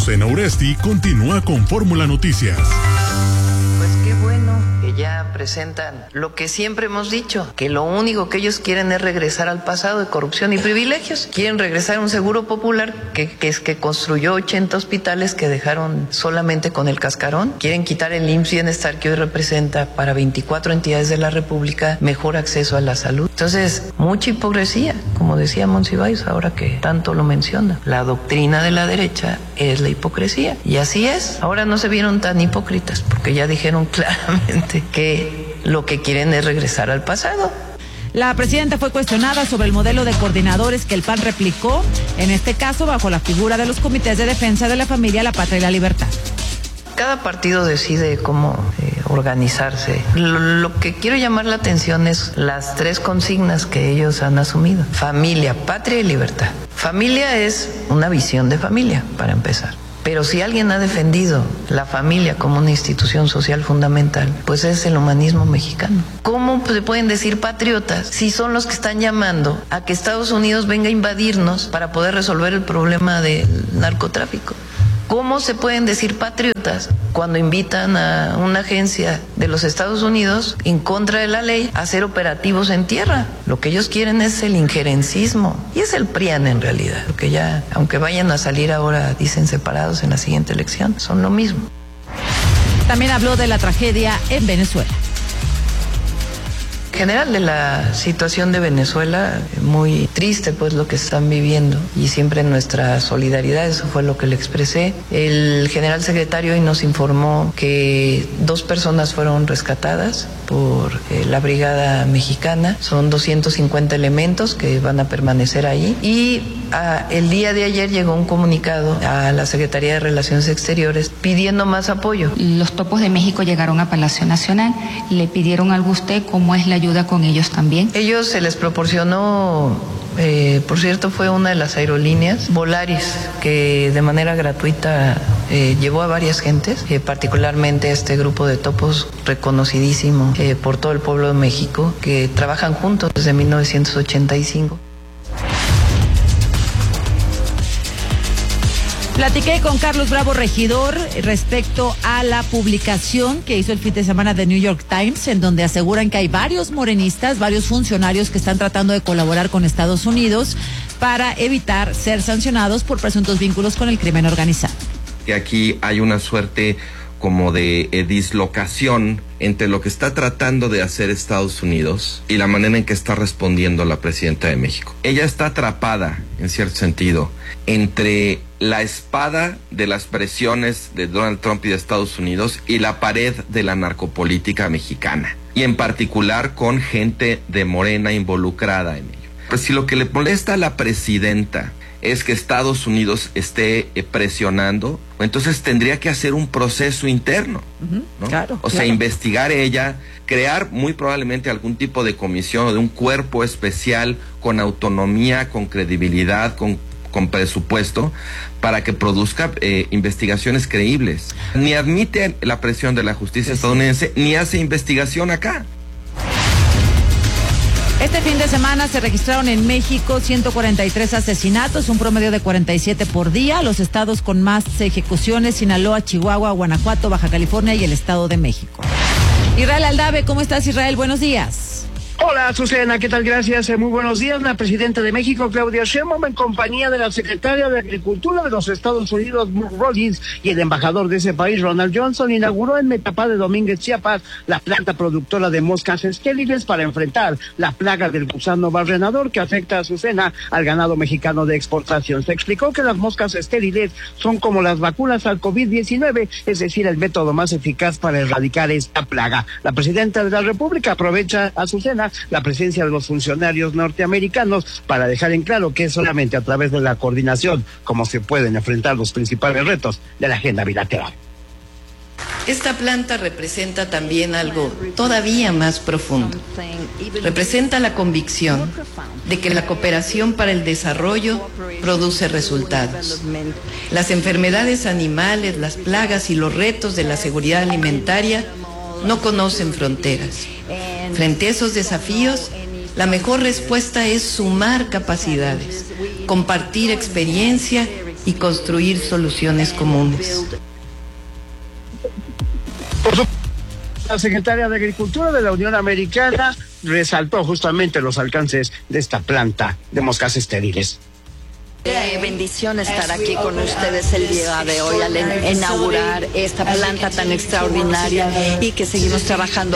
Azucena Uresti continúa con Fórmula Noticias. Pues qué bueno que ya presentan lo que siempre hemos dicho, que lo único que ellos quieren es regresar al pasado de corrupción y privilegios. Quieren regresar a un seguro popular que construyó 80 hospitales que dejaron solamente con el cascarón. Quieren quitar el IMSS Bienestar que hoy representa para 24 entidades de la República mejor acceso a la salud. Entonces, mucha hipocresía, como decía Monsiváis ahora que tanto lo menciona. La doctrina de la derecha es la hipocresía. Y así es. Ahora no se vieron tan hipócritas porque ya dijeron claramente que lo que quieren es regresar al pasado. La presidenta fue cuestionada sobre el modelo de coordinadores que el PAN replicó, en este caso bajo la figura de los comités de defensa de la familia, la patria y la libertad. Cada partido decide cómo organizarse. Lo que quiero llamar la atención es las tres consignas que ellos han asumido: familia, patria y libertad. Familia es una visión de familia, para empezar. Pero si alguien ha defendido la familia como una institución social fundamental, pues es el humanismo mexicano. ¿Cómo se pueden decir patriotas si son los que están llamando a que Estados Unidos venga a invadirnos para poder resolver el problema del narcotráfico? ¿Cómo se pueden decir patriotas cuando invitan a una agencia de los Estados Unidos en contra de la ley a hacer operativos en tierra? Lo que ellos quieren es el injerencismo y es el PRIAN en realidad, porque ya, aunque vayan a salir ahora, dicen separados en la siguiente elección, son lo mismo. También habló de la tragedia en Venezuela. General de la situación de Venezuela, muy triste pues lo que están viviendo y siempre nuestra solidaridad, eso fue lo que le expresé. El general secretario hoy nos informó que 2 personas fueron rescatadas por la Brigada Mexicana, son 250 elementos que van a permanecer ahí y el día de ayer llegó un comunicado a la Secretaría de Relaciones Exteriores pidiendo más apoyo. Los topos de México llegaron a Palacio Nacional, le pidieron algo a usted, ¿cómo es la ayuda con ellos también? Ellos se les proporcionó, por cierto fue una de las aerolíneas, Volaris, que de manera gratuita llevó a varias gentes, particularmente a este grupo de topos reconocidísimo por todo el pueblo de México, que trabajan juntos desde 1985. Platiqué con Carlos Bravo, regidor, respecto a la publicación que hizo el fin de semana de New York Times, en donde aseguran que hay varios morenistas, varios funcionarios que están tratando de colaborar con Estados Unidos para evitar ser sancionados por presuntos vínculos con el crimen organizado. Que aquí hay una suerte como de dislocación entre lo que está tratando de hacer Estados Unidos y la manera en que está respondiendo la presidenta de México. Ella está atrapada, en cierto sentido, entre la espada de las presiones de Donald Trump y de Estados Unidos y la pared de la narcopolítica mexicana, y en particular con gente de Morena involucrada en ello. Pues si lo que le molesta a la presidenta es que Estados Unidos esté presionando, entonces tendría que hacer un proceso interno, ¿no? Claro, o sea, investigar ella, crear muy probablemente algún tipo de comisión o de un cuerpo especial con autonomía, con credibilidad, con presupuesto, para que produzca investigaciones creíbles. Ni admite la presión de la justicia estadounidense, ni hace investigación acá. Este fin de semana se registraron en México 143 asesinatos, un promedio de 47 por día. Los estados con más ejecuciones: Sinaloa, Chihuahua, Guanajuato, Baja California y el Estado de México. Israel Aldave, ¿cómo estás, Israel? Buenos días. Hola, Azucena, ¿qué tal? Gracias, muy buenos días. La presidenta de México, Claudia Sheinbaum, en compañía de la secretaria de Agricultura de los Estados Unidos, Brooke Rollins, y el embajador de ese país, Ronald Johnson, inauguró en Metapá de Domínguez, Chiapas, la planta productora de moscas estériles para enfrentar la plaga del gusano barrenador que afecta a Azucena al ganado mexicano de exportación. Se explicó que las moscas estériles son como las vacunas al COVID-19, es decir, el método más eficaz para erradicar esta plaga. La presidenta de la República aprovecha, Azucena, la presencia de los funcionarios norteamericanos para dejar en claro que es solamente a través de la coordinación como se pueden enfrentar los principales retos de la agenda bilateral. Esta planta representa también algo todavía más profundo. Representa la convicción de que la cooperación para el desarrollo produce resultados. Las enfermedades animales, las plagas y los retos de la seguridad alimentaria no conocen fronteras. Frente a esos desafíos, la mejor respuesta es sumar capacidades, compartir experiencia y construir soluciones comunes. La secretaria de Agricultura de la Unión Americana resaltó justamente los alcances de esta planta de moscas estériles. Bendición estar aquí con ustedes el día de hoy al inaugurar esta planta tan extraordinaria y que seguimos trabajando